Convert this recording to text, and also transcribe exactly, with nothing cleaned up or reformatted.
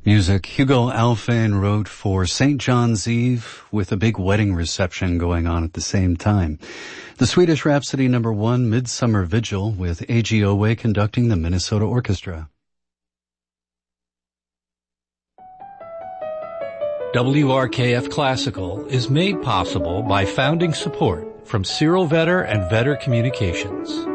Music Hugo Alphane wrote for Saint John's Eve with a big wedding reception going on at the same time. The Swedish Rhapsody number one, Midsummer Vigil, with A G Owe conducting the Minnesota Orchestra. W R K F Classical is made possible by founding support from Cyril Vetter and Vetter Communications.